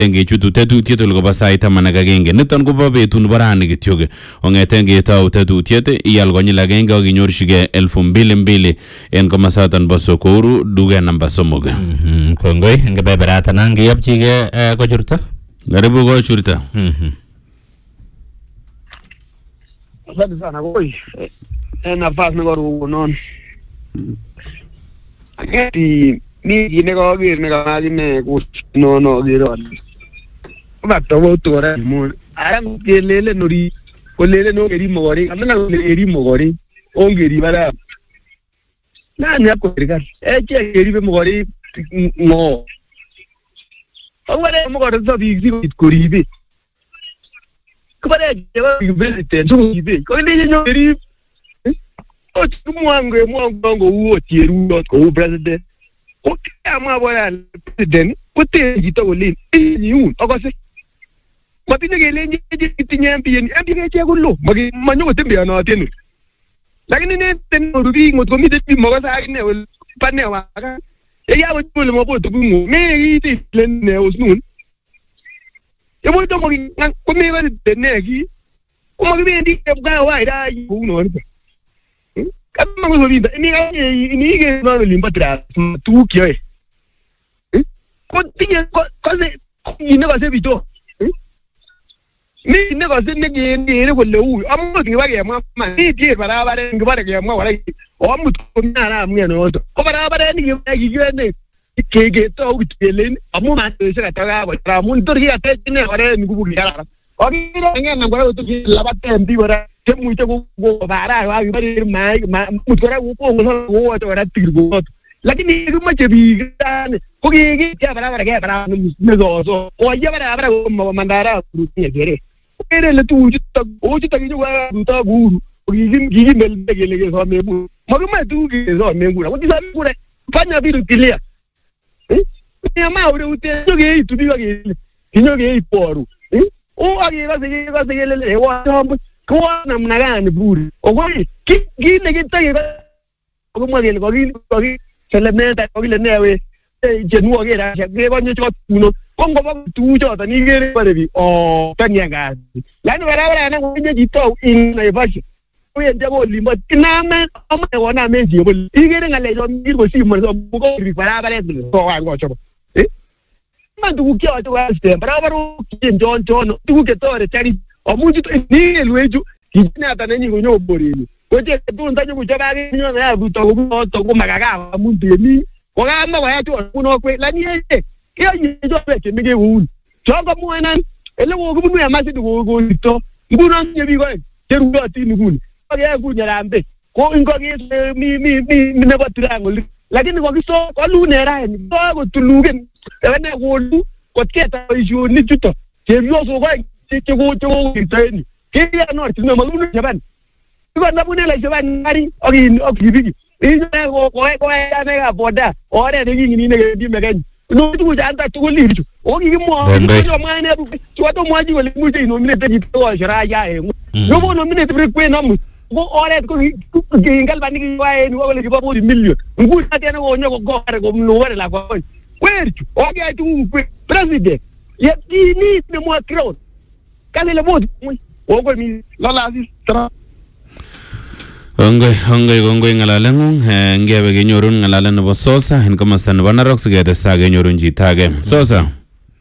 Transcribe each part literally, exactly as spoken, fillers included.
ngechutu tetutiet ole kobo sait taman ak agenge niton kobo betun borani kityo ongeten ngetau tetutiet iyal konyil agenge ak inyorchigei elfu mbili mbili en komasaton bo Sokuru duka namba somok. Mhm kongoi ngebeberata nangi yapchige kochurta. Karibu kochurta. Mhm. Asante sana koi. En nafasi nikorunon. Ageti ni gine ko gir ne ka gine ku no no giro. Ba to to ra mo. Arang kelele nori. Kolele no geri mogori. Alana geri mogori. On geri bara. Na nya ko rigar. E che geri be mogori no. Aware mogori so bi bi koribe. Kubare jewa bi te so bi. Ko ni nyo geri. O tumwango mwango uo tieru ko president. O kama bora president ko te jito olin. Ni un ogose. Mapine gele nje tinya mpi ni ambi ke gulo. Magi manyo tembe ana tenu. Lakini ne ten rubi ngot ko mi de mo sa ne ol pane wa ka. E ya wo bulu mo bo to mu. Me yi ti len ne osnun. E mo to mo ko me wa de ne gi. Ko mo bi ndi ke ga wa ida ku no ni. Kama ngo linda ni ni ni ke no limba tra tu kyo e ko tinya ko ko se ni ne ba se bito ni ne ba se ne ge ni ne ko lewu amma ki wa ge ma ma ni ti bara bara ngi bara ge ma wala o mu ko na na mu no to ko bara bara ni ge gi ge ne ke ge to u telen amma ma se se ta ga ba mun to ri ate ne ore ni ku gi ala o gi ne ngi na ko to gi la ba tem bi bara ke mu te go bara wa bi bari mai mu to ra go ko ngo go to ra tir go lakini kuma che bi gane ko gi gi ya bara bara ke bara ne go so o ya bara bara go mandara ku ni gere ere le tu jutta o jutta gi wa ta guru gi gi gi mel de ge le so me bu ma kuma tu gi so me bu ko ti sa bu re fanya bi ru kilia eh ni ma o re ute jo ge tu bi wa ge gi no ge poru eh o agi ga se ge ga se ge le wa ko na mnagani buri ogoi ki ki ne ki tai ko mo ge ko gi ko gi selementa ko gi le newe e jenu ge ra ge ko nyo tuno ko ngo ba tu jo ta ni ge ba bi o tanya ga la ni bara bara na ko je ji to in na bashi ko ye jago limba tiname o ma wona me ji bo i ge nga le jo mi ko si mo ko ri bara bara ko wa ngo cho eh ma du ki o to wa ste bara bara ki jon jon tu ke to re tari o muji ni elweju kijini ata nenyi kunyo boreni oje tu ntanyo kuchaba kinyo na buto ko to ko magaga muntu ni ko ga ma wa tu kuno kwe la ni e yo ni jo be ke mige wu jo ko mu enan ele wo ko mu ya ma ti go go to nguno nye bi ko teru do ti ni gun ko ya gu nyara mbe ko ingo gi mi mi mi ne ba triangle lakini ko so ko lu ne ra ni ko ko tulugen e ne ko lu ko keta jo ni tuto je yo so ko ke go to inteni ke ya no ti no malu jaban ko na bune la jaban ngari o gi o gi bigi i ne go ko ko ya ne ga boda o re de gi ni ne di megen no tu ja anta tu li ju o gi mo ko ma ne bu tu to mo ji wala mu ji no mine te ji to jara ya e no mo no mine te ko na mu go o re ko gi ngal ba ni gi wa e ni wala gi ba bo di million ngu ta te no nyo go re go no wala la ko werju o gi ai tu president ya ti ni ne mo crown kale le bod o ko mi la la si tra Ongoy ongoy ongoy ngalalengung ngebe genyorun ngalalan nebo Sosa en komasta nebo Narok sigede sa genyorun jitage Sosa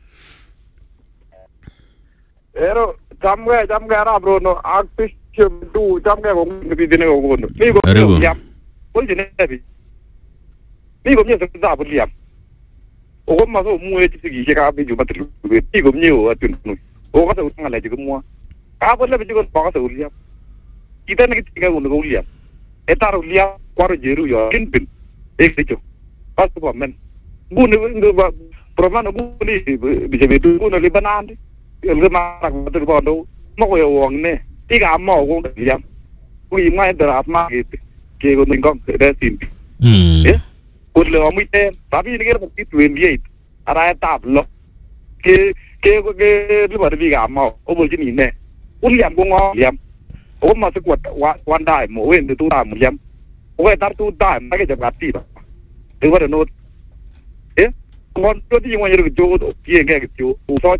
Ero jamge jamge ara bro no artist du jamge ko ngi dine ko gono mi ko yam ko dine bi mi ko mi so za bu yam o ko ma so mu e ti gi ka bi ju batru mi ko mi o atun o ko so ngala ji ko mo ka bo le bi ko ba ko so yam kita ni kita ko ko yam etar yam kwaro jeru yo kin bin e se pas ko men bu ne ngo ba problema bu ni bi je betu ko le banande el ma rak batru ko do mo ko yo wong ne ti ga mo ko yam ku yi mai dra ma ke ke ko ngom de tin mm eh ko le o mi te ba bi ni ke ko ti twenty-eight ara tab lo ke ke ko ke lu ba bi ga mo o bo ji ni ne un yam ko ngo yam o ma se ko wan dai mo wen tu ta mo yam o ke tar tu ta ma ke ja ga ti ba e wa no eh ngon to ti ngwan yero jo tienge kityo uso